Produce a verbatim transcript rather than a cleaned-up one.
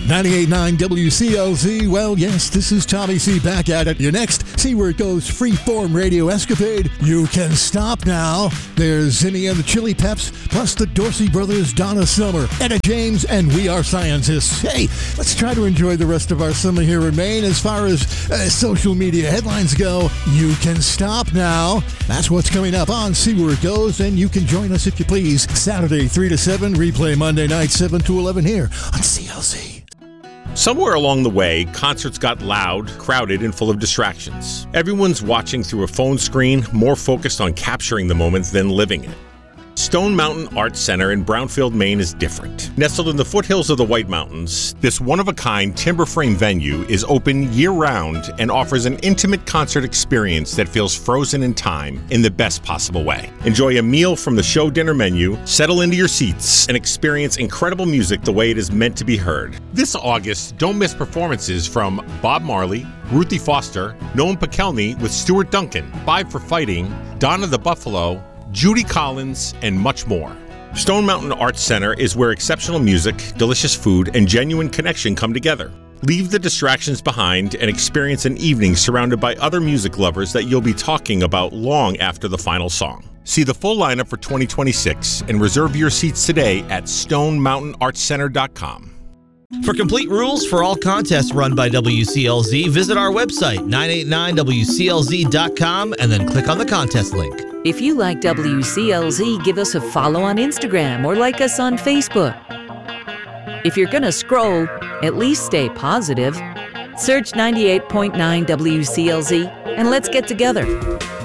ninety-eight point nine W C L Z. Well, yes, this is Tommy C back at it. Your next See Where It Goes free-form radio escapade. You can stop now. There's Zinni and the Chili Peps, plus the Dorsey Brothers, Donna Summer, Etta James, and We Are Scientists. Hey, let's try to enjoy the rest of our summer here in Maine. As far as uh, social media headlines go, you can stop now. That's what's coming up on See Where It Goes, and you can join us if you please. Saturday, three to seven, replay Monday night, seven to eleven here on C L Z. Somewhere along the way, concerts got loud, crowded, and full of distractions. Everyone's watching through a phone screen, more focused on capturing the moment than living it. Stone Mountain Arts Center in Brownfield, Maine is different. Nestled in the foothills of the White Mountains, this one-of-a-kind timber frame venue is open year-round and offers an intimate concert experience that feels frozen in time in the best possible way. Enjoy a meal from the show dinner menu, settle into your seats, and experience incredible music the way it is meant to be heard. This August, don't miss performances from Bob Marley, Ruthie Foster, Noam Pikelny with Stuart Duncan, Five for Fighting, Donna the Buffalo, Judy Collins, and much more. Stone Mountain Arts Center is where exceptional music, delicious food, and genuine connection come together. Leave the distractions behind and experience an evening surrounded by other music lovers that you'll be talking about long after the final song. See the full lineup for twenty twenty-six and reserve your seats today at stone mountain arts center dot com. For complete rules for all contests run by W C L Z, visit our website, nine eight nine W C L Z dot com, and then click on the contest link. If you like W C L Z, give us a follow on Instagram or like us on Facebook. If you're going to scroll, at least stay positive. Search ninety-eight point nine W C L Z and let's get together.